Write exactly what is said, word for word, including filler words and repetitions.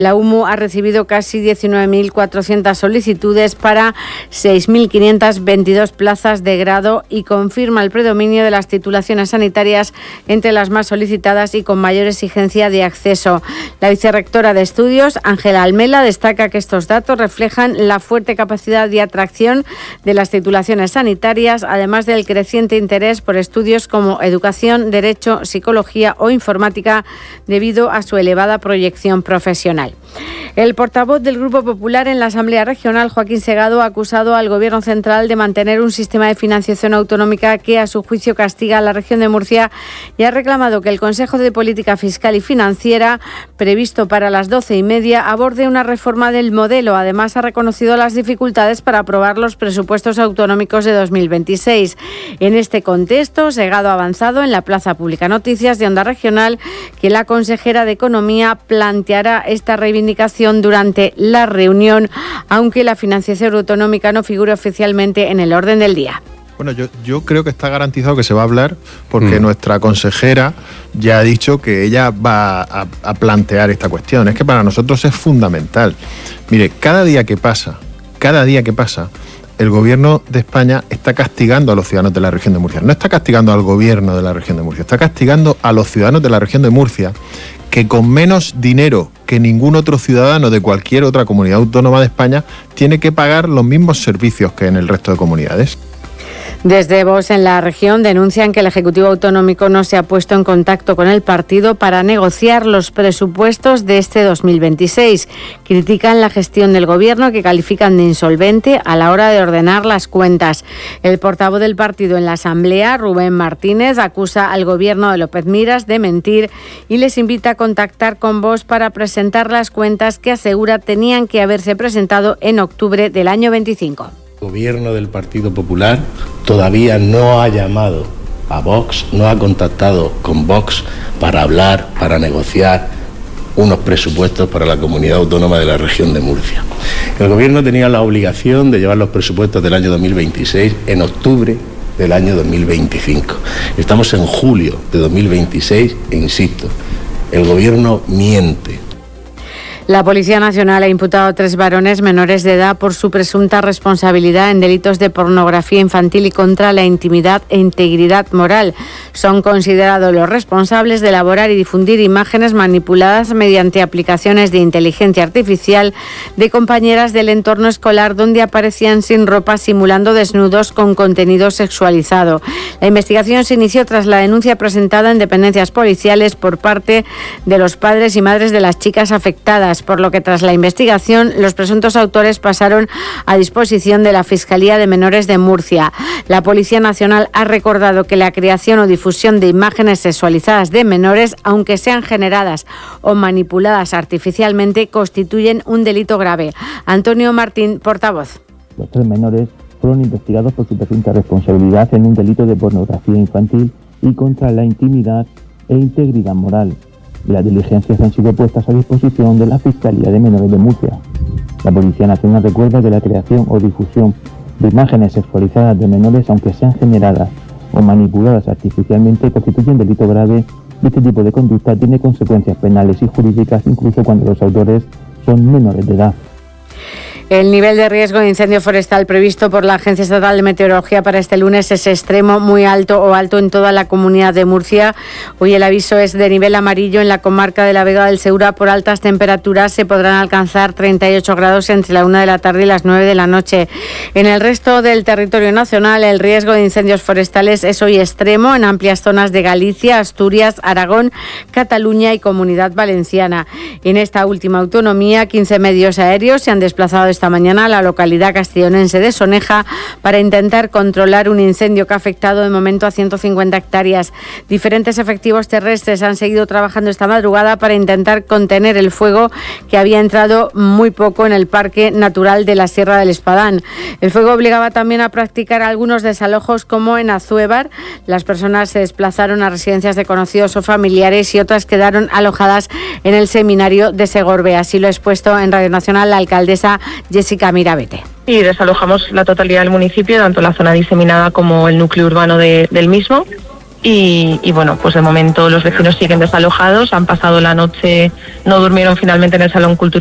La U M U ha recibido casi diecinueve mil cuatrocientas solicitudes para seis mil quinientas veintidós plazas de grado y confirma el predominio de las titulaciones sanitarias entre las más solicitadas y con mayor exigencia de acceso. La vicerrectora de Estudios, Ángela Almela, destaca que estos datos reflejan la fuerte capacidad de atracción de las titulaciones sanitarias, además del creciente interés por estudios como educación, derecho, psicología o informática, debido a su elevada proyección profesional. El portavoz del Grupo Popular en la Asamblea Regional, Joaquín Segado, ha acusado al Gobierno central de mantener un sistema de financiación autonómica que, a su juicio, castiga a la región de Murcia y ha reclamado que el Consejo de Política Fiscal y Financiera, previsto para las doce y media, aborde una reforma del modelo. Además, ha reconocido las dificultades para aprobar los presupuestos autonómicos de dos mil veintiséis. En este contexto, Segado ha avanzado en la Plaza Pública Noticias de Onda Regional que la consejera de Economía planteará esta reivindicación durante la reunión, aunque la financiación autonómica no figure oficialmente en el orden del día. Bueno, yo, yo creo que está garantizado que se va a hablar porque mm. nuestra consejera ya ha dicho que ella va a, a plantear esta cuestión. Es que para nosotros es fundamental. Mire, cada día que pasa, cada día que pasa, el Gobierno de España está castigando a los ciudadanos de la región de Murcia. No está castigando al Gobierno de la región de Murcia, está castigando a los ciudadanos de la región de Murcia, que con menos dinero que ningún otro ciudadano de cualquier otra comunidad autónoma de España tiene que pagar los mismos servicios que en el resto de comunidades. Desde Vox en la región denuncian que el Ejecutivo Autonómico no se ha puesto en contacto con el partido para negociar los presupuestos de este dos mil veintiséis. Critican la gestión del Gobierno, que califican de insolvente a la hora de ordenar las cuentas. El portavoz del partido en la Asamblea, Rubén Martínez, acusa al Gobierno de López Miras de mentir y les invita a contactar con Vox para presentar las cuentas que asegura tenían que haberse presentado en octubre del año veinticinco. El Gobierno del Partido Popular todavía no ha llamado a Vox, no ha contactado con Vox para hablar, para negociar unos presupuestos para la comunidad autónoma de la región de Murcia. El Gobierno tenía la obligación de llevar los presupuestos del año dos mil veintiséis en octubre del año dos mil veinticinco. Estamos en julio de dos mil veintiséis e insisto, el Gobierno miente. La Policía Nacional ha imputado a tres varones menores de edad por su presunta responsabilidad en delitos de pornografía infantil y contra la intimidad e integridad moral. Son considerados los responsables de elaborar y difundir imágenes manipuladas mediante aplicaciones de inteligencia artificial de compañeras del entorno escolar donde aparecían sin ropa simulando desnudos con contenido sexualizado. La investigación se inició tras la denuncia presentada en dependencias policiales por parte de los padres y madres de las chicas afectadas, por lo que tras la investigación los presuntos autores pasaron a disposición de la Fiscalía de Menores de Murcia. La Policía Nacional ha recordado que la creación o difusión de imágenes sexualizadas de menores, aunque sean generadas o manipuladas artificialmente, constituyen un delito grave. Antonio Martín, portavoz. Los tres menores fueron investigados por su presunta responsabilidad en un delito de pornografía infantil y contra la intimidad e integridad moral. Las diligencias han sido puestas a disposición de la Fiscalía de Menores de Murcia. La Policía Nacional recuerda que la creación o difusión de imágenes sexualizadas de menores, aunque sean generadas o manipuladas artificialmente, constituye un delito grave y este tipo de conducta tiene consecuencias penales y jurídicas incluso cuando los autores son menores de edad. El nivel de riesgo de incendio forestal previsto por la Agencia Estatal de Meteorología para este lunes es extremo, muy alto o alto en toda la Comunidad de Murcia. Hoy el aviso es de nivel amarillo en la comarca de la Vega del Segura por altas temperaturas. Se podrán alcanzar treinta y ocho grados entre la una de la tarde y las nueve de la noche. En el resto del territorio nacional, el riesgo de incendios forestales es hoy extremo en amplias zonas de Galicia, Asturias, Aragón, Cataluña y Comunidad Valenciana. En esta última autonomía, quince medios aéreos se han desplazado esta mañana a la localidad castellonense de Soneja para intentar controlar un incendio que ha afectado de momento a ciento cincuenta hectáreas. Diferentes efectivos terrestres han seguido trabajando esta madrugada para intentar contener el fuego que había entrado muy poco en el Parque Natural de la Sierra del Espadán. El fuego obligaba también a practicar algunos desalojos, como en Azuévar. Las personas se desplazaron a residencias de conocidos o familiares y otras quedaron alojadas en el seminario de Segorbe. Así lo ha expuesto en Radio Nacional la alcaldesa Jessica Mirabete. Y desalojamos la totalidad del municipio, tanto la zona diseminada como el núcleo urbano de, del mismo. Y, y bueno, pues de momento los vecinos siguen desalojados, han pasado la noche, no durmieron finalmente en el Salón Cultural